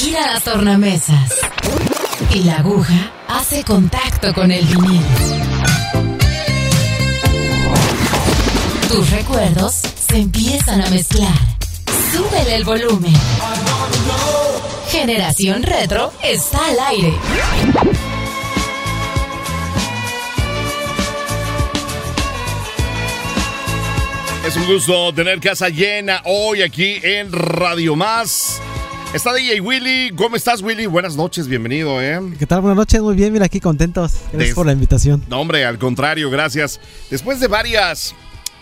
Gira las tornamesas y la aguja hace contacto con el vinil. Tus recuerdos se empiezan a mezclar. Súbele el volumen. Generación Retro está al aire. Es un gusto tener casa llena hoy aquí en Radio Más. Está DJ Willy. ¿Cómo estás, Willy? Buenas noches, bienvenido, ¿Qué tal? Buenas noches, muy bien, mira, aquí contentos. Gracias por la invitación. No, hombre, al contrario, gracias. Después de varias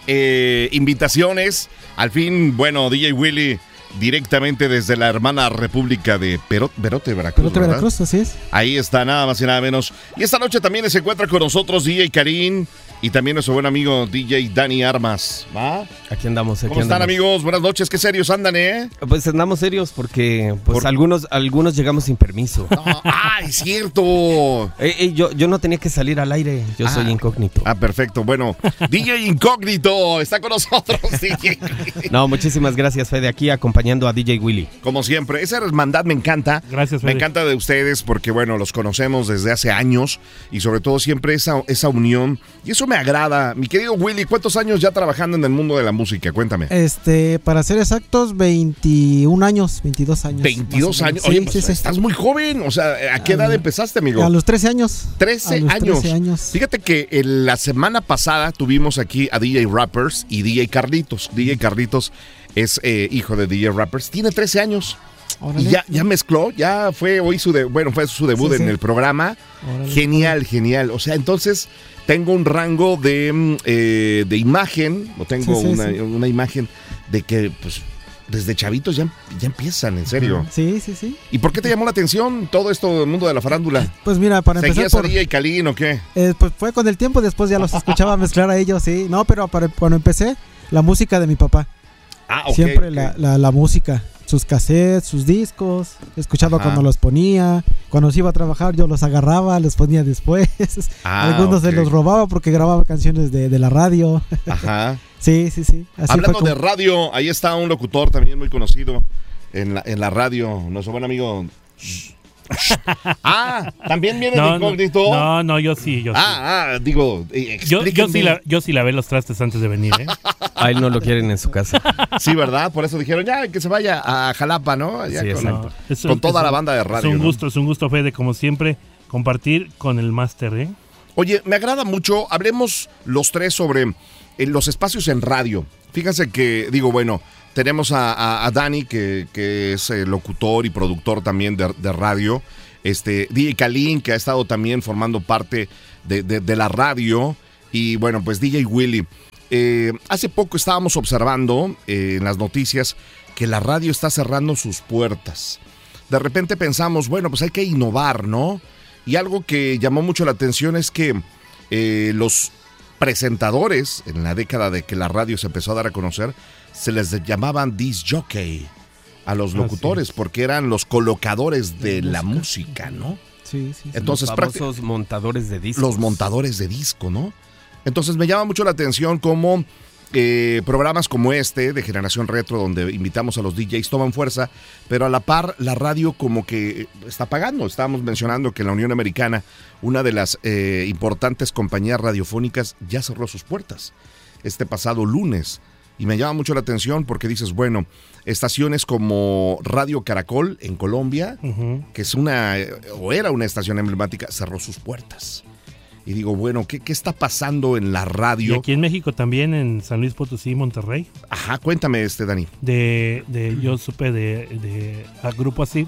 invitaciones, al fin, bueno, DJ Willy, directamente desde la hermana República de Perote, Veracruz. Perote, Veracruz, así es. Ahí está, nada más y nada menos. Y esta noche también se encuentra con nosotros DJ Karim y también nuestro buen amigo DJ Dani Armas, ¿va? Aquí andamos. ¿Cómo están, amigos? Buenas noches, qué serios andan, Pues andamos serios porque algunos llegamos sin permiso. No, es cierto. Yo no tenía que salir al aire, yo soy incógnito. Perfecto, bueno, DJ Incógnito está con nosotros, DJ. No, muchísimas gracias, Fede, aquí acompañando a DJ Willy. Como siempre, esa hermandad me encanta. Gracias, Fede. Me encanta de ustedes porque, bueno, los conocemos desde hace años y sobre todo siempre esa unión. Y eso me agrada. Mi querido Willy, ¿cuántos años ya trabajando en el mundo de la música? Cuéntame. Para ser exactos, 21 años, 22 años. 22 años. Sí, Oye, pues sí. estás muy joven. O sea, ¿a qué edad empezaste, amigo? A los 13 años. 13 años. Fíjate que la semana pasada tuvimos aquí a DJ Rappers y DJ Carlitos. DJ Carlitos es hijo de DJ Rappers. Tiene 13 años. Órale. Y ya mezcló, ya fue hoy fue su debut en el programa. Órale. Genial. O sea, entonces tengo un rango de imagen, o tengo una imagen de que, pues, desde chavitos ya empiezan, en serio. Sí. ¿Y por qué te llamó la atención todo esto del mundo de la farándula? Pues mira, para empezar ¿Seguías a DJ Kalin o qué? Pues fue con el tiempo, después ya los escuchaba mezclar a ellos, sí. No, pero cuando empecé, la música de mi papá. Ok. Siempre la música, sus cassettes, sus discos, escuchaba cuando los ponía, cuando se iba a trabajar yo los agarraba, los ponía después, algunos se los robaba porque grababa canciones de la radio. Ajá. Sí. Así hablando de radio, ahí está un locutor también muy conocido en la radio, nuestro buen amigo. También viene de Incógnito. No, yo sí. Digo, yo sí lavé los trastes antes de venir, A él no lo quieren en su casa. Sí, ¿verdad? Por eso dijeron, ya, que se vaya a Jalapa, ¿no? Ya sí, con toda la banda de radio. Es un gusto, Fede, como siempre, compartir con el máster, Oye, me agrada mucho, hablemos los tres sobre los espacios en radio. Fíjense que, tenemos a Dani, que es locutor y productor también de radio. DJ Kalin, que ha estado también formando parte de la radio. Y bueno, pues DJ Willy. Hace poco estábamos observando en las noticias que la radio está cerrando sus puertas. De repente pensamos, pues hay que innovar, ¿no? Y algo que llamó mucho la atención es que los presentadores, en la década de que la radio se empezó a dar a conocer, se les llamaban disc jockey a los locutores, porque eran los colocadores de la música, ¿no? Sí. Entonces, los famosos montadores de discos. Los montadores de disco, ¿no? Entonces me llama mucho la atención cómo programas como este de Generación Retro, donde invitamos a los DJs, toman fuerza, pero a la par la radio como que está pagando. Estábamos mencionando que la Unión Americana, una de las importantes compañías radiofónicas, ya cerró sus puertas este pasado lunes. Y me llama mucho la atención porque dices, estaciones como Radio Caracol en Colombia, que es era una estación emblemática, cerró sus puertas. Y digo, ¿qué está pasando en la radio? Y aquí en México también, en San Luis Potosí, Monterrey. Ajá, cuéntame, Dani. Yo supe de Grupo Asir,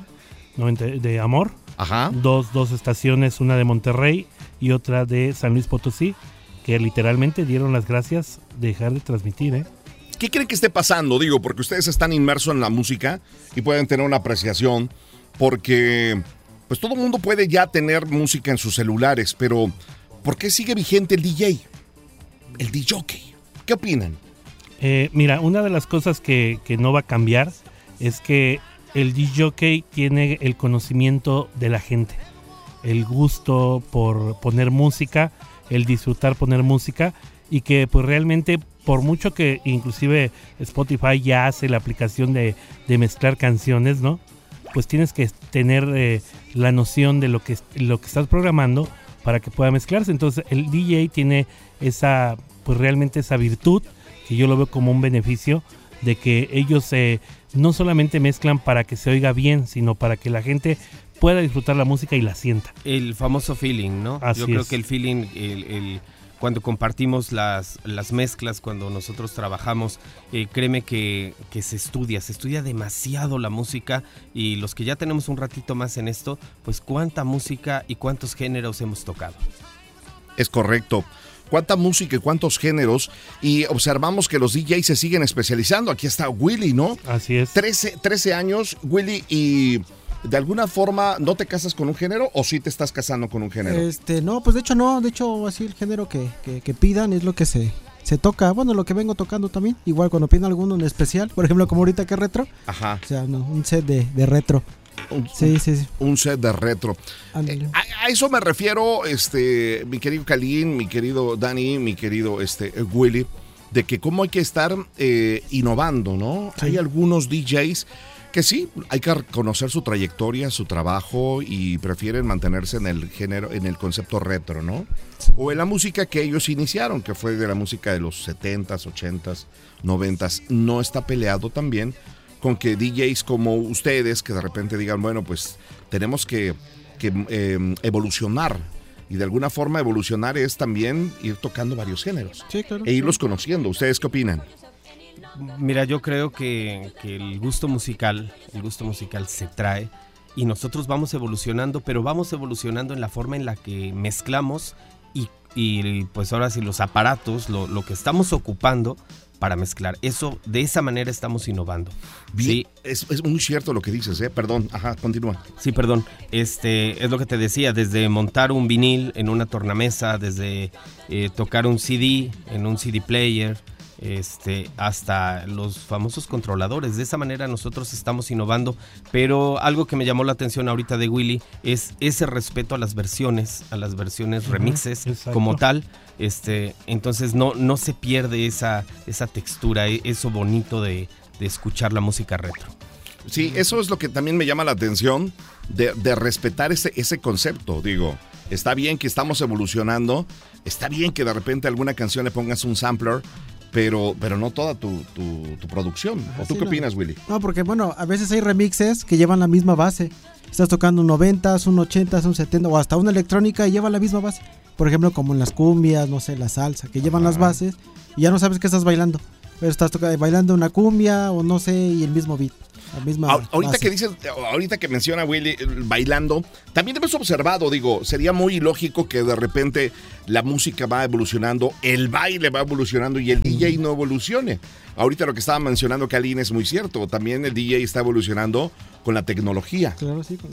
de Amor. Ajá. Dos estaciones, una de Monterrey y otra de San Luis Potosí, que literalmente dieron las gracias de dejar de transmitir, ¿Qué creen que esté pasando? Porque ustedes están inmersos en la música y pueden tener una apreciación, porque pues todo el mundo puede ya tener música en sus celulares, pero ¿por qué sigue vigente el DJ? El DJ. ¿Qué opinan? Mira, una de las cosas que no va a cambiar es que el DJ tiene el conocimiento de la gente, el gusto por poner música, el disfrutar poner música, y que pues realmente, por mucho que inclusive Spotify ya hace la aplicación de mezclar canciones, ¿no? pues tienes que tener la noción de lo que estás programando para que pueda mezclarse. Entonces el DJ tiene esa, pues realmente esa virtud, que yo lo veo como un beneficio, de que ellos no solamente mezclan para que se oiga bien, sino para que la gente pueda disfrutar la música y la sienta. El famoso feeling, ¿no? Así yo creo es. que el feeling, cuando compartimos las mezclas, cuando nosotros trabajamos, créeme que se estudia demasiado la música, y los que ya tenemos un ratito más en esto, pues cuánta música y cuántos géneros hemos tocado. Es correcto. Cuánta música y cuántos géneros, y observamos que los DJs se siguen especializando. Aquí está Willy, ¿no? Así es. 13 años, Willy, y de alguna forma ¿no te casas con un género o sí te estás casando con un género? No, pues de hecho así el género que pidan es lo que se toca. Bueno, lo que vengo tocando también, igual cuando piden alguno en especial, por ejemplo como ahorita que es retro. Ajá. O sea, un set de retro. Sí. Un set de retro. A eso me refiero, mi querido Kalin, mi querido Dani, mi querido Willy, de que cómo hay que estar innovando, ¿no? Sí. Hay algunos DJs que sí, hay que reconocer su trayectoria, su trabajo, y prefieren mantenerse en el género, en el concepto retro, ¿no? Sí. O en la música que ellos iniciaron, que fue de la música de los 70s, 80s, 90s. No está peleado también con que DJs como ustedes, que de repente digan, bueno, pues tenemos que evolucionar, y de alguna forma evolucionar es también ir tocando varios géneros, sí, claro, e irlos conociendo. ¿Ustedes qué opinan? Mira, yo creo que el gusto musical se trae, y nosotros vamos evolucionando, pero vamos evolucionando en la forma en la que mezclamos, y pues ahora sí los aparatos, lo que estamos ocupando para mezclar. Eso, de esa manera estamos innovando. Bien, sí. Es muy cierto lo que dices, perdón, continúa. Sí, perdón, es lo que te decía, desde montar un vinil en una tornamesa, desde tocar un CD en un CD player, hasta los famosos controladores. De esa manera nosotros estamos innovando, pero algo que me llamó la atención ahorita de Willy es ese respeto a las versiones remixes, como tal. Entonces no se pierde esa textura, eso bonito de escuchar la música retro. Sí, eso es lo que también me llama la atención, de respetar ese concepto. Digo, está bien que estamos evolucionando, está bien que de repente a alguna canción le pongas un sampler, pero no toda tu producción. ¿O tú qué opinas, Willy? No, porque bueno, a veces hay remixes que llevan la misma base. Estás tocando un 90s, un 80s, un 70, o hasta una electrónica y lleva la misma base. Por ejemplo, como en las cumbias, no sé, la salsa, que llevan las bases y ya no sabes qué estás bailando. Pero estás bailando una cumbia o no sé, y el mismo beat. La misma ahorita que menciona Willy bailando, también hemos observado, digo, sería muy ilógico que de repente la música va evolucionando, el baile va evolucionando y el DJ no evolucione. Ahorita lo que estaba mencionando Kalin es muy cierto, también el DJ está evolucionando con la tecnología. Claro, sí.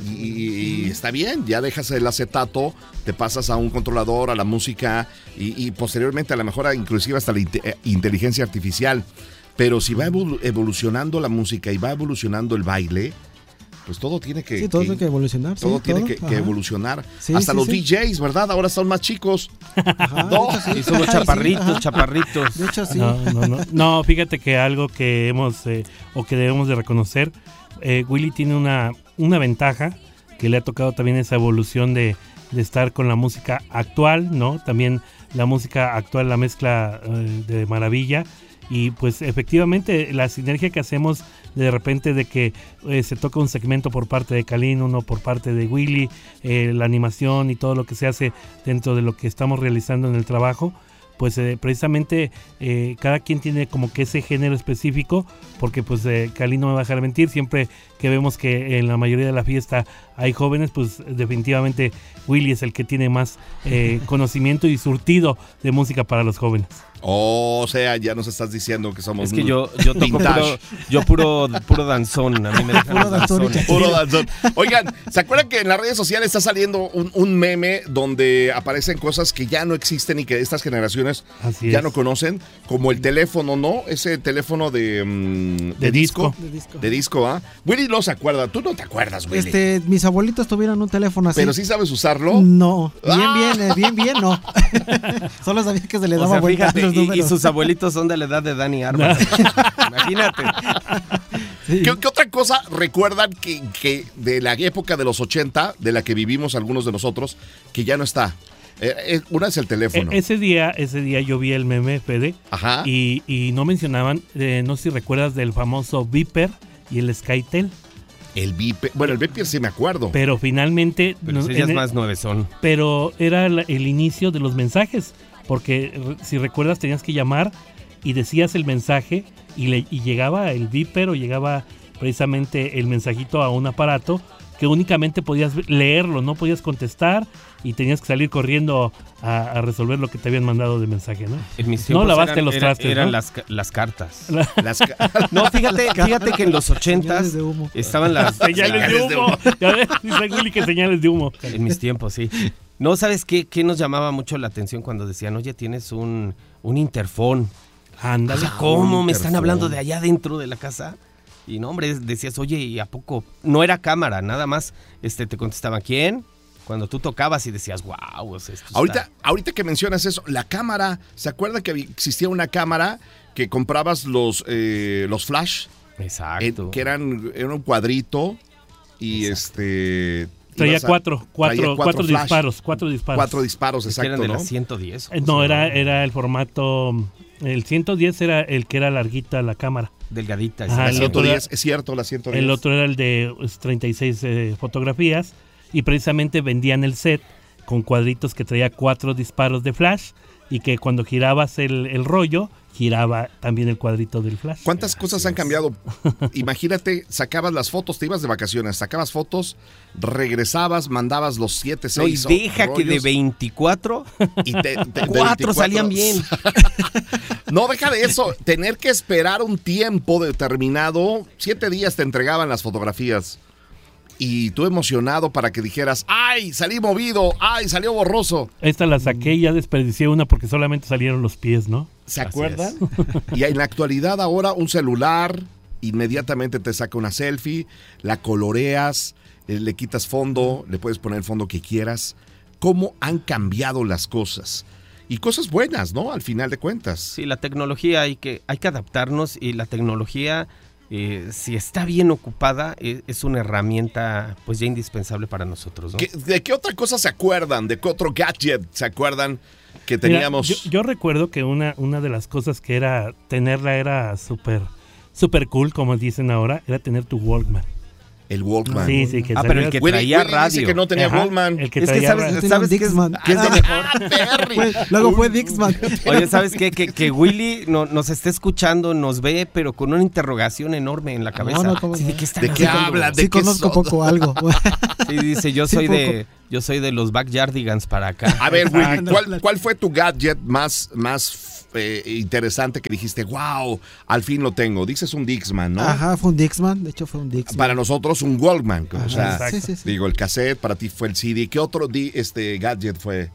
Y está bien, ya dejas el acetato, te pasas a un controlador, a la música y posteriormente a lo mejor inclusive hasta la inteligencia artificial. Pero si va evolucionando la música y va evolucionando el baile, pues todo tiene que... Sí, todo tiene que evolucionar. Todo tiene que evolucionar. Sí, hasta los DJs, ¿verdad? Ahora son más chicos. Ajá, ¿no? Sí, somos chaparritos. De hecho, sí. No, fíjate que algo que hemos, o que debemos de reconocer, Willy tiene una ventaja, que le ha tocado también esa evolución de estar con la música actual, ¿no? También la música actual, la mezcla de maravilla. Y pues efectivamente la sinergia que hacemos de repente de que se toca un segmento por parte de Kalin, uno por parte de Willy, la animación y todo lo que se hace dentro de lo que estamos realizando en el trabajo, pues precisamente cada quien tiene como que ese género específico, porque pues Kalin no me va a dejar mentir, siempre que vemos que en la mayoría de la fiesta hay jóvenes, pues definitivamente Willy es el que tiene más conocimiento y surtido de música para los jóvenes. O sea, ya nos estás diciendo que somos... Es que yo toco puro danzón. A mí me dejan puro danzón. Oigan, ¿se acuerdan que en las redes sociales está saliendo un meme donde aparecen cosas que ya no existen y que estas generaciones ya no conocen? Como el teléfono, ¿no? Ese teléfono de disco. De disco, ¿ah? Willy no se acuerda. Tú no te acuerdas, Willy. Mis abuelitos tuvieron un teléfono así. ¿Pero sí sabes usarlo? No. Bien, no. Solo sabía que se le daba vuelta a los números. Y sus abuelitos son de la edad de Dani Armas. Imagínate. Sí. ¿Qué otra cosa recuerdan que de la época de los 80, de la que vivimos algunos de nosotros, que ya no está? Una es el teléfono. Ese día yo vi el meme, Fede. Ajá. Y no mencionaban, no sé si recuerdas del famoso Viper y el Skytel. El Viper, bueno, el Viper sí me acuerdo. Pero finalmente... Pero ese ya es más nuevezón. Pero era el inicio de los mensajes, porque si recuerdas tenías que llamar y decías el mensaje y llegaba el Viper o llegaba precisamente el mensajito a un aparato que únicamente podías leerlo, no podías contestar y tenías que salir corriendo a resolver lo que te habían mandado de mensaje, ¿no? No lavaste los trastes, eran ¿no? las cartas. No, fíjate que en los 80s estaban las señales de humo. Ya ves, dice Willy que señales de humo. En mis tiempos, sí. No, ¿sabes qué nos llamaba mucho la atención cuando decían, oye, tienes un interfón? Ándale. ¿Cómo me están hablando de allá dentro de la casa? Y no, hombre, decías, oye, ¿y a poco? No era cámara, nada más te contestaban, ¿quién? Cuando tú tocabas y decías, wow. Ahorita que mencionas eso, la cámara, ¿se acuerdan que existía una cámara que comprabas los flash? Exacto. Que eran un cuadrito y traía cuatro disparos. Cuatro disparos, exacto, eran de ¿no? las 110. No, era el formato... El 110 era el que era larguita la cámara. Delgadita. La 110, es cierto, la 110. El otro era el de 36 fotografías y precisamente vendían el set con cuadritos que traía 4 disparos de flash y que cuando girabas el rollo, giraba también el cuadrito del flash. ¿Cuántas cosas han cambiado? Imagínate, sacabas las fotos, te ibas de vacaciones, sacabas fotos, regresabas, mandabas los 7, 6 no, y deja rollos, que de 24 y 4 salían bien. No, deja de eso, tener que esperar un tiempo determinado, 7 días te entregaban las fotografías. Y tú emocionado para que dijeras, ¡ay, salí movido! ¡Ay, salió borroso! Esta la saqué y ya desperdicié una porque solamente salieron los pies, ¿no? ¿Se acuerdan? Y en la actualidad ahora un celular inmediatamente te saca una selfie, la coloreas, le quitas fondo, le puedes poner el fondo que quieras. ¿Cómo han cambiado las cosas? Y cosas buenas, ¿no? Al final de cuentas. Sí, la tecnología hay que adaptarnos y la tecnología... si está bien ocupada, es una herramienta pues ya indispensable para nosotros, ¿no? ¿De qué otra cosa se acuerdan? ¿De qué otro gadget se acuerdan que teníamos? Mira, yo recuerdo que una de las cosas que tenerla era súper cool, como dicen ahora, era tener tu Walkman. El Walkman. Sí, que pero el que traía radio. Dice que no tenía Walkman. El que traía ¿sabes qué es lo mejor? Luego fue Dixman. Oye, ¿sabes qué? Que Willy nos está escuchando, nos ve, pero con una interrogación enorme en la cabeza. Sí, ¿de qué hablan? Sí, conozco poco algo. Sí, dice, yo soy de los Backyardigans para acá. A ver, Willy, ¿cuál fue tu gadget más interesante que dijiste, wow, al fin lo tengo? Dices un Dixman, ¿no? Ajá, fue un Dixman, de hecho fue un Dixman. Para nosotros un Walkman, ajá, o sea, sí. Digo, el cassette, para ti fue el CD. ¿Qué otro gadget fue?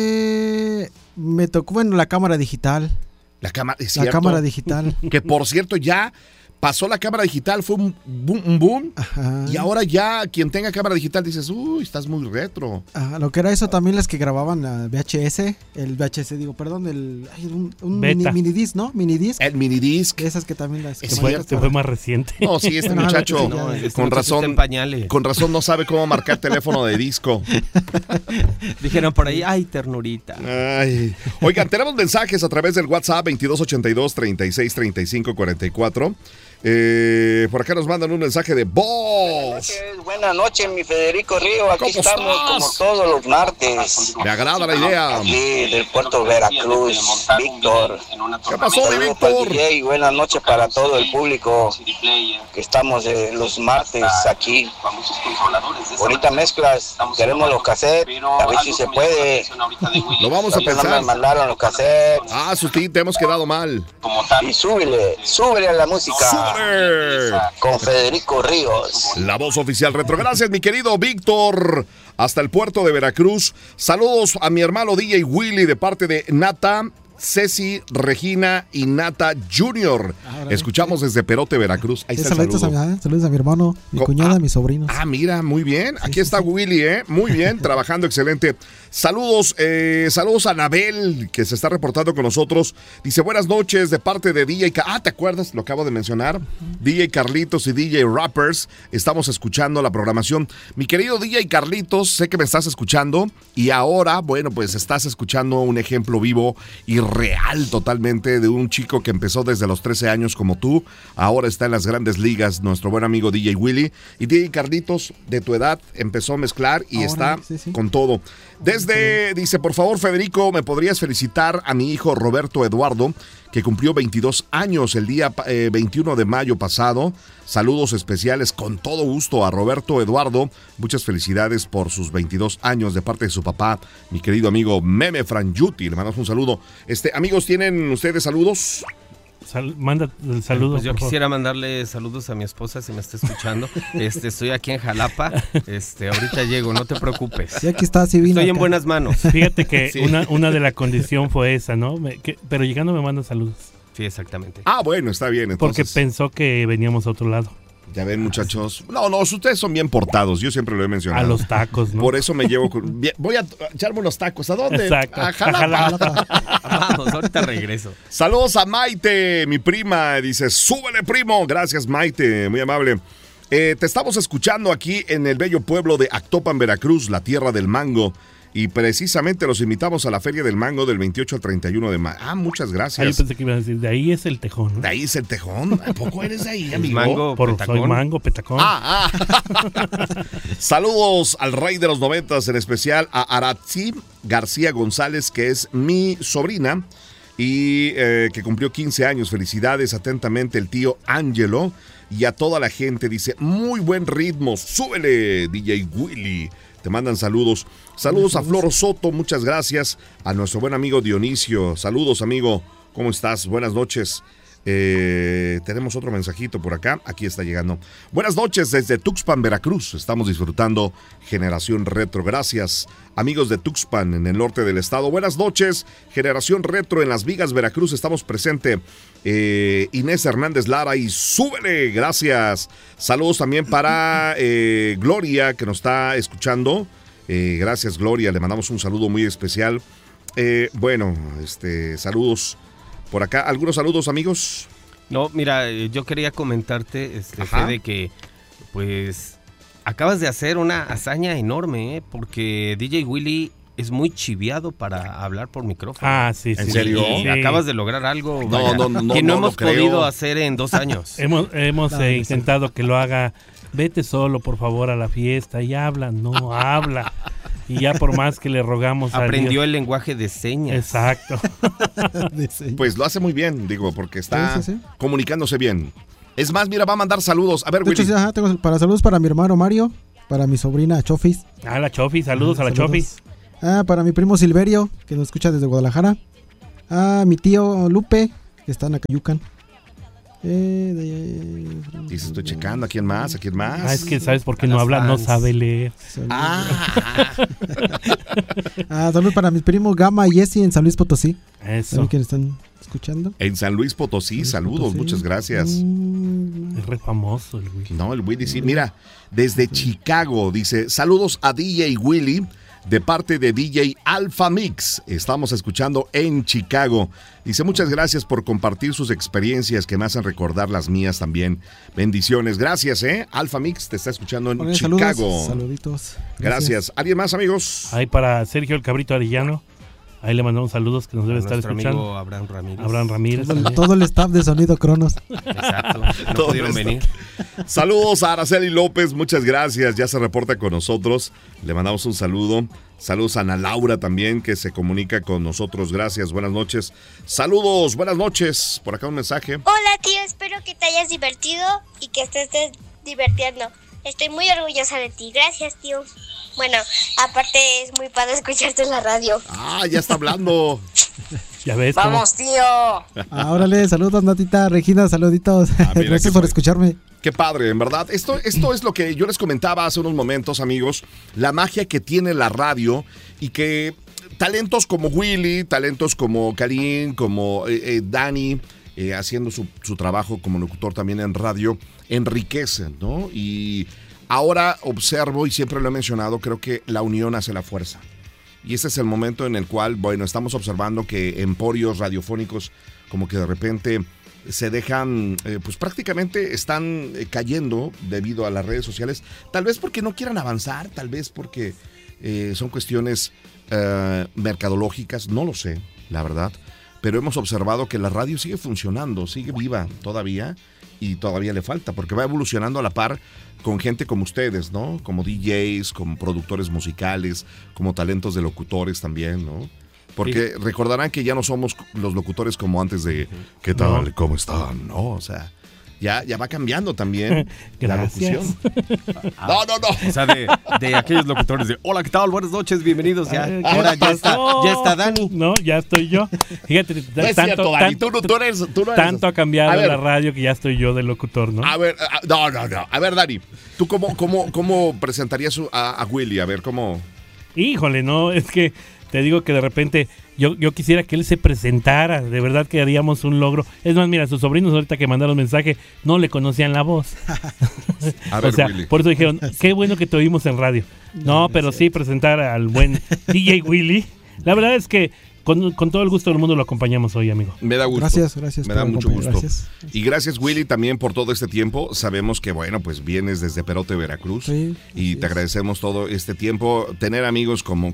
Me tocó, bueno, la cámara digital. La cámara digital. Que por cierto ya pasó la cámara digital, fue un boom. Ajá. Y ahora ya quien tenga cámara digital dices, uy, estás muy retro. Ajá, lo que era eso también las que grababan un minidisc, ¿no? Minidisc. El minidisc. Esas que también las... fue más reciente. No, sí, muchacho, con razón no sabe cómo marcar teléfono de disco. Dijeron por ahí, ay, ternurita. Ay. Oigan, tenemos mensajes a través del WhatsApp 2282 36 35 44. Por acá nos mandan un mensaje de voz. Buenas noches, mi Federico Río. Aquí estamos como todos los martes. Me agrada la idea. Aquí del puerto Veracruz, Víctor. ¿Qué pasó, Víctor? Y buenas noches para todo el público que estamos los martes aquí. Bonita mezclas. Queremos los cassettes. A ver si se puede. Lo vamos a pensar. No me mandaron los cassettes. Ah, Susti, te hemos quedado mal. Y súbele a la música. Con Federico Ríos, la voz oficial retro. Gracias, mi querido Víctor, hasta el puerto de Veracruz. Saludos a mi hermano DJ Willy de parte de Nata Ceci, Regina y Nata Jr. Escuchamos desde Perote, Veracruz. Ahí está el saludo. Saludos a mi hermano, mi cuñada, mis sobrinos. Mira, muy bien. Aquí está Willy, muy bien, trabajando excelente. Saludos a Anabel, que se está reportando con nosotros. Dice, buenas noches de parte de DJ... ¿te acuerdas? Lo acabo de mencionar. DJ Carlitos y DJ Rappers. Estamos escuchando la programación. Mi querido DJ Carlitos, sé que me estás escuchando. Y ahora, bueno, pues estás escuchando un ejemplo vivo y real totalmente de un chico que empezó desde los 13 años como tú. Ahora está en las grandes ligas, nuestro buen amigo DJ Willy. Y DJ Carlitos, de tu edad, empezó a mezclar y está con todo. Dice, por favor, Federico, ¿me podrías felicitar a mi hijo Roberto Eduardo, que cumplió 22 años el día 21 de mayo pasado? Saludos especiales con todo gusto a Roberto Eduardo. Muchas felicidades por sus 22 años de parte de su papá, mi querido amigo Meme Frangiuti. Le mandamos un saludo. Amigos, ¿tienen ustedes saludos? Manda el saludo. Pues yo quisiera mandarle saludos a mi esposa si me está escuchando. Estoy aquí en Jalapa. Ahorita llego, no te preocupes. Y aquí está, sí vino. Estoy en buenas manos. Fíjate que sí. una de la condición fue esa, ¿no? Pero llegando me manda saludos. Sí, exactamente. Bueno, está bien. Entonces, porque pensó que veníamos a otro lado. Ya ven, muchachos. No, ustedes son bien portados. Yo siempre lo he mencionado. A los tacos, ¿no? Por eso me llevo... Voy a echarme unos tacos. ¿A dónde? Exacto. A Jalapa. Vamos, ahorita regreso. Saludos a Maite, mi prima. Dice, súbele, primo. Gracias, Maite. Muy amable. Te estamos escuchando aquí en el bello pueblo de Actopan, Veracruz, la tierra del mango. Y precisamente los invitamos a la Feria del Mango del 28 al 31 de mayo. Muchas gracias. Yo pensé que iban a decir, de ahí es el tejón, ¿no? De ahí es el tejón. ¿A poco eres de ahí, amigo? Mango, soy mango, petacón. Saludos al rey de los 90s, en especial a Aratzi García González, que es mi sobrina y que cumplió 15 años. Felicidades, atentamente, el tío Ángelo. Y a toda la gente, dice, muy buen ritmo, súbele, DJ Willy. Te mandan saludos. Saludos a Floro Soto, muchas gracias. A nuestro buen amigo Dionisio. Saludos, amigo. ¿Cómo estás? Buenas noches. Tenemos otro mensajito por acá. Aquí está llegando. Buenas noches desde Tuxpan, Veracruz. Estamos disfrutando Generación Retro. Gracias, amigos de Tuxpan, en el norte del estado. Buenas noches, Generación Retro en Las Vigas, Veracruz. Estamos presente. Inés Hernández Lara y súbele. Gracias. Saludos también para Gloria, que nos está escuchando. Gracias, Gloria. Le mandamos un saludo muy especial. Saludos por acá. ¿Algunos saludos, amigos? No, mira, yo quería comentarte, Fede, que pues acabas de hacer una hazaña enorme, porque DJ Willy es muy chiviado para hablar por micrófono. Sí. ¿En serio? Sí. Acabas de lograr algo que no hemos podido hacer en 2 años. Hemos intentado que lo haga. Vete solo, por favor, a la fiesta y habla. No, habla. Y ya por más que le rogamos aprendió el lenguaje de señas. Exacto. Pues lo hace muy bien, digo, porque está comunicándose bien. Es más, mira, va a mandar saludos. A ver, Willy. Tengo saludos para mi hermano Mario, para mi sobrina Chofis. La Chofis, saludos a la Chofis. Para mi primo Silverio, que nos escucha desde Guadalajara. Mi tío Lupe, que está en Acayucan. Dice, estoy checando, ¿a quién más? Es que ¿sabes por qué no habla? No sabe leer. Saludos para mis primos Gama y Jessy en San Luis Potosí. Eso. ¿Quién están escuchando? En San Luis Potosí, saludos, muchas gracias. Es re famoso el Willy. No, el Willy sí. Mira, desde Chicago, dice, saludos a DJ Willy, de parte de DJ Alpha Mix. Estamos escuchando en Chicago. Dice, muchas gracias por compartir sus experiencias que me hacen recordar las mías también. Bendiciones. Gracias, Alpha Mix te está escuchando en Chicago. Saluditos. Gracias. ¿Alguien más, amigos? Ahí para Sergio el Cabrito Arellano. Ahí le mandamos saludos que nos debe estar escuchando. Amigo Abraham Ramírez. Todo el staff de Sonido Cronos. Exacto. No pudieron venir. Saludos a Araceli López, muchas gracias. Ya se reporta con nosotros. Le mandamos un saludo. Saludos a Ana Laura también, que se comunica con nosotros. Gracias, buenas noches. Saludos, buenas noches. Por acá un mensaje. Hola, tío, espero que te hayas divertido y que estés divirtiendo. Estoy muy orgullosa de ti. Gracias, tío. Bueno, aparte es muy padre escucharte en la radio. Ya está hablando. Ya ves. Vamos, tío. Órale, saludos, Natita, Regina, saluditos. Gracias por escucharme. Qué padre, en verdad. Esto es lo que yo les comentaba hace unos momentos, amigos. La magia que tiene la radio y que talentos como Willy, talentos como Karim, como Dani, haciendo su trabajo como locutor también en radio, enriquecen, ¿no? Y ahora observo, y siempre lo he mencionado, creo que la unión hace la fuerza. Y este es el momento en el cual, bueno, estamos observando que emporios radiofónicos como que de repente se dejan, pues prácticamente están cayendo debido a las redes sociales, tal vez porque no quieran avanzar, tal vez porque son cuestiones mercadológicas, no lo sé, la verdad, pero hemos observado que la radio sigue funcionando, sigue viva todavía y todavía le falta, porque va evolucionando a la par con gente como ustedes, ¿no? Como DJs, como productores musicales, como talentos de locutores también, ¿no? Porque recordarán que ya no somos los locutores como antes de ¿qué tal? No. ¿Cómo están? No, o sea, ya va cambiando también la locución. No. O sea, de aquellos locutores de hola, ¿qué tal? Buenas noches, bienvenidos. Ya, ahora ya está Dani. No, ya estoy yo. Fíjate, no es cierto, Dani, tú no eres. Tanto ha cambiado la radio que ya estoy yo de locutor, ¿no? A ver, no. A ver, Dani, ¿tú cómo presentarías a Willy? A ver, ¿cómo? Híjole, no, es que te digo que de repente yo quisiera que él se presentara, de verdad que haríamos un logro. Es más, mira, sus sobrinos ahorita que mandaron mensaje no le conocían la voz. A ver, o sea, Willy. Por eso dijeron, qué bueno que te oímos en radio. No, pero sí presentar al buen DJ Willy. La verdad es que con todo el gusto del mundo lo acompañamos hoy, amigo. Me da gusto. Gracias. Me da mucho gusto. Gracias. Y gracias, Willy, también por todo este tiempo. Sabemos que, bueno, pues vienes desde Perote, Veracruz. Sí, y te agradecemos todo este tiempo. Tener amigos como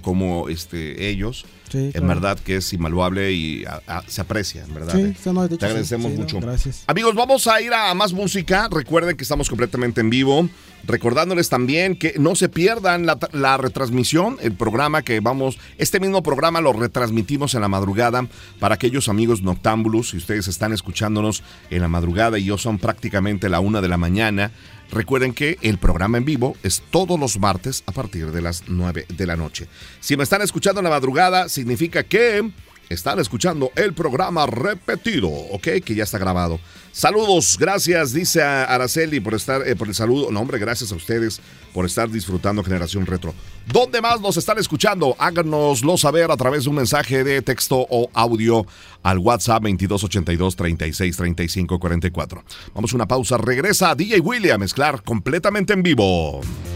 ellos, sí, en verdad que es invaluable y se aprecia, en verdad. Sí, te agradecemos mucho. Gracias. Amigos, vamos a ir a más música. Recuerden que estamos completamente en vivo. Recordándoles también que no se pierdan la retransmisión, el programa este mismo programa lo retransmitimos en la madrugada para aquellos amigos noctámbulos. Si ustedes están escuchándonos en la madrugada y yo son prácticamente la 1 de la mañana, recuerden que el programa en vivo es todos los martes a partir de las 9 de la noche. Si me están escuchando en la madrugada, significa que están escuchando el programa repetido, ¿ok? Que ya está grabado. Saludos, gracias, dice a Araceli por el saludo. No, hombre, gracias a ustedes por estar disfrutando Generación Retro. ¿Dónde más nos están escuchando? Háganoslo saber a través de un mensaje de texto o audio al WhatsApp 2282 36 35 44. Vamos a una pausa, regresa DJ Willy a mezclar completamente en vivo.